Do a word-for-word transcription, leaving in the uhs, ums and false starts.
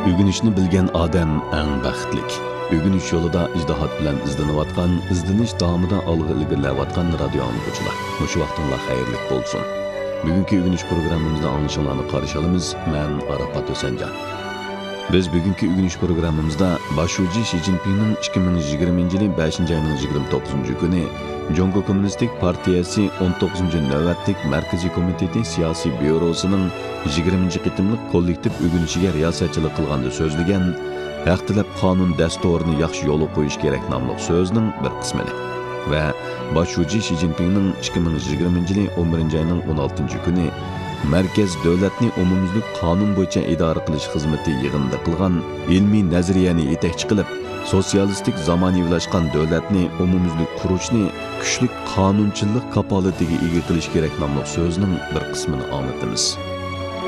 Ögünüşni bilgan odam eng baxtlik. Ögünüş yo'lida ijtihod bilan izlanayotgan, izlanish davomida olg'a ilgarilayotgan radio anglag'uchilar. Mushu vaqtinglar xayrli bo'lsin. Bugungi ögünüş programmamizda anglashinglarni qarshi olamiz. Men Arafat O'sanjon. Biz bugungi ögünüş programmamizda Boshchi Shi Jinpingning ikki ming yigirmanchi yil beshinchi oyning yigirma to'qqizinchi kuni Jongo Kommunistik partiyasi o'n to'qqizinchi navbatlik Markaziy komiteti siyosiy byurosining yigirmanchi qitimliq kollektiv ögünüşiga riyosatchilik qilganda so'zlagan haq tilab qonun dasturini yaxshi yo'lga qo'yish kerak nomli so'zning bir qismini va Boshchi Shi Jinpingning ikki ming yigirmanchi yil o'n birinchi oyning o'n oltinchi kuni Markaz davlatni umumyuzlik qonun bo'yicha idora qilish xizmati yig'inida qilgan ilmiy nazariyani yetakchi qilib, sotsialistik zamonaviylashgan davlatni umumyuzlik qurishni kuchli qonunchilik kapolatiga ega qilish kerak nomli so'zning bir qismini anglatamiz.